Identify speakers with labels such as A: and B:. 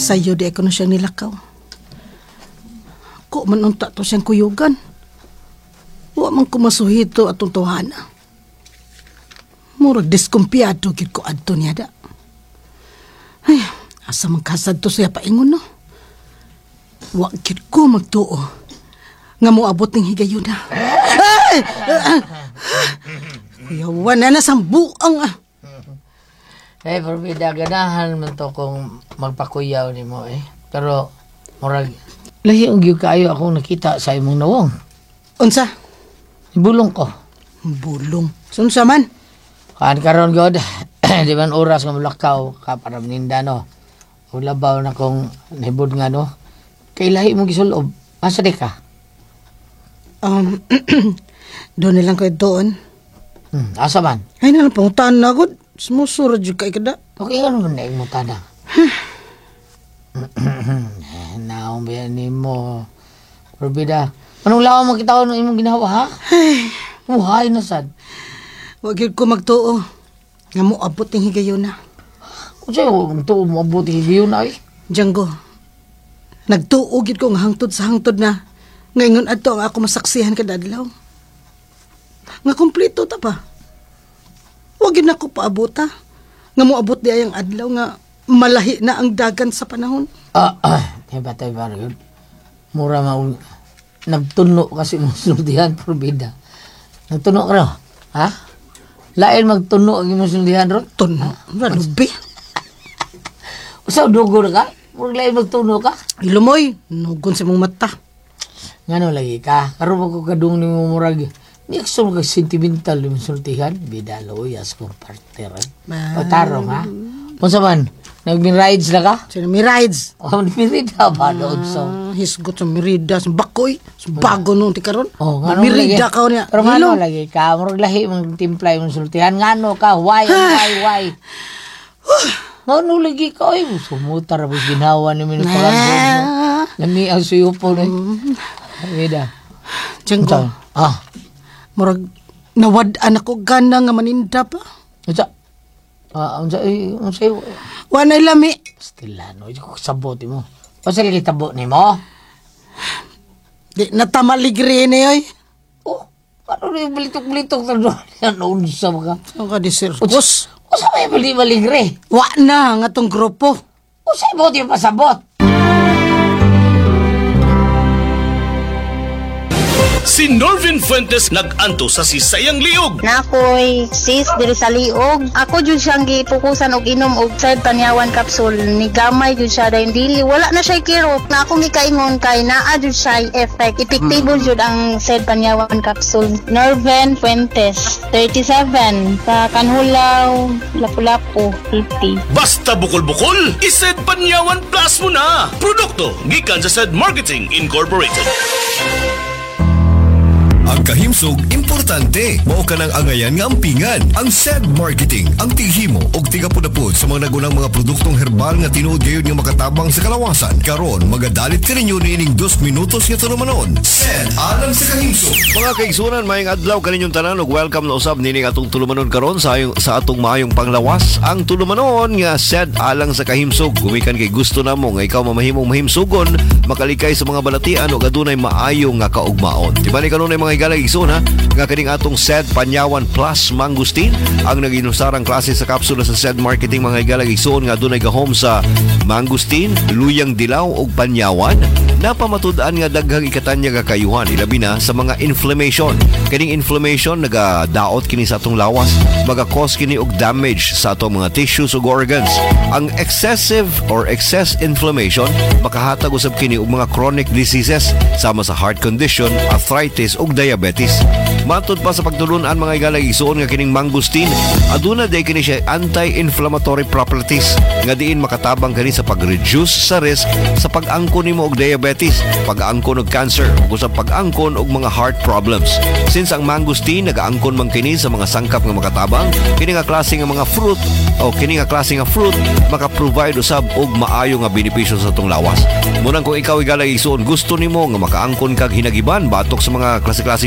A: Sayo di ako na siyang nilakaw. Ko man unta to siyang kuyugan. Wa man kumasuhito atong tuwahana. Murag diskumpiyado gid ko adto niya da. Ay, asa man kasad to siya paingon no. Wa gid ko magtuo nga moabot ning higayon na. Ay! Kuyawan na sang buang ah.
B: Eh, Porbida, ganahan man to kung magpakuyaw ni mo eh. Pero, murag, lahi ang gyud kaayo akong nakita sa imong nawong.
A: Unsa?
B: Bulong ko.
A: Bulong. Sunsa man?
B: Kaan karon god, di man oras nga mulakaw ka para maninda no. Ulabaw na kong nibod nga no. Kay lahi mong gisulob. Asa di ka?
A: Doon nilang kayo doon.
B: Asa man?
A: Ay nalang pangutaan na agad. Sumusurad yung kay kada.
B: Okay, ano man na mo tada? Naong ba ni mo? Porbida, anong lawa mo kita ng imong ginawa ha?
A: Ay,
B: Muhay na sad.
A: wag yun ko magtuo. Nga mo abot ng higayon na.
B: Kung sa'yo, ito mabuti higiyon na eh.
A: Django, nagtuugid ko nga hangtod sa hangtod na. Ngayon adto ang ako masaksihan kada adlaw. Nga kompleto ta pa. Wag yun ako paabota. Nga mo abot di ayang adlaw nga malahi na ang dagan sa panahon.
B: Batay ba yun? Mura maul. Nagtuno kasi mong sultihan, Porbida. Nagtuno ka rin, ha? Lain magtuno ang imong sultihan ron?
A: Tuno? Ranubi?
B: Usaw dugo na ka? Murag lain magtuno ka?
A: Lumoy, nugon sa mong mata.
B: Ngano lagi ka? Karoon mo ko kadung ni mo murag. Ni gusto mo sentimental ni mong sultihan? Bida loyas kong partner. Patarong, ha? Kung man, nag-rides na ka?
A: Sino may rides?
B: Mirida ba doon so?
A: Hisgot sa mirida, sa bakoy, sa bago nung ti karon.
B: Ngano
A: mirida
B: lagi?
A: ka niya.
B: Pero ngano lagi ka? Murag lahi mong timplay mong sultihan. Ngano ka? Why? Ngano lagi ka? Ay, sumutar mo ginawa ni Minute Parang. Lami ang suyo po na. Mida.
A: Django. Murag nawad-an ako gana nga maninda pa.
B: Unsa? Unsa?
A: Wanay lami.
B: Stilano, ito sabot mo. O sa lagi tabot ni mo?
A: Di natamaligri ni ay.
B: Oh, ano rin balitok-balitok na doon? Ano unsa ka?
A: Ang ka di sirkus.
B: O sa may bali-baligre?
A: Wa na nga tong grupo.
B: O sa ibot yung pasabot?
C: Si Norvin Fuentes nag-anto sa sisayang liog.
D: Nakoy sis diri sa liog. Ako jud siyang gipukusan og inom og side panyawan capsule. Ni gamay jud siya dahil dili wala na siya kirot. Na akong gikaingon kay naa jud siya effect. Epektibo jud ang side panyawan capsule. Norvin Fuentes, 37, sa Kanhulaw, Lapu-Lapu, City.
C: Basta bukol-bukol, ised Panyawan Plus mo na. Produkto gikan sa Said Marketing Incorporated.
E: Ang kahimsog, importante. Mao ka ng angayan nga ampingan. Ang SED Marketing, ang tighimo og tigapudapod sa mga nagunang mga produktong herbal nga tinuod gayon nga makatabang sa kalawasan. Karon, magadalit ka ninyo niining 2 minutos nga tulumanon. SED alang sa kahimsog. Mga kaigsunan, mayang adlaw kaninyong tanan ug welcome na usab nining atong tulumanon karon sa atong maayong panglawas. Ang tulumanon nga SED alang sa kahimsog. Gumikan kay gusto namo nga ikaw mamahimong mahimsugon, makalikay sa mga balatian ug adunay maayo nga kaugmaon. Di ba ni kanunay mga galagigson ha, nga kaning atong SED Panyawan Plus Mangustin ang naginusarang klase sa kapsula sa SED Marketing mga galagigson nga dunay gahom sa mangustin, luyang dilaw ug panyawan. Napamatud-an nga daghang ikatanya nga kayuhan ilabi na sa mga inflammation. Kaning inflammation nagadaot kini sa atong lawas, maga-cause kini og damage sa atong mga tissues ug organs. Ang excessive or excess inflammation makahatag usab kini og mga chronic diseases sama sa heart condition, arthritis ug diabetes. Matod pa sa pagtulun-an mga igalaigsoon nga kining mangustin, aduna day kini siya anti-inflammatory properties nga diin makatabang kani sa pag-reduce sa risk sa pag-angkon nimo og diabetes, pag-angkon og cancer ug sa pag-angkon og mga heart problems. Since ang mangustin nagaangkon man kini sa mga sangkap nga makatabang, kini nga klase nga mga fruit maka-provide usab og maayo nga benepisyo sa atong lawas. Munang kung ikaw igalaigsoon gusto nimo nga makaangkon kag hinagiban batok sa mga klase-klase